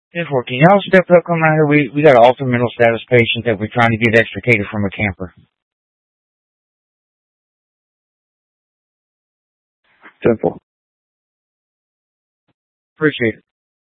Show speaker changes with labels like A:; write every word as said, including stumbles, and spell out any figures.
A: ten four, can y'all step up, come out here? We we got an altered mental status patient that we're trying to get extricated from a camper.
B: ten four.
A: Appreciate it.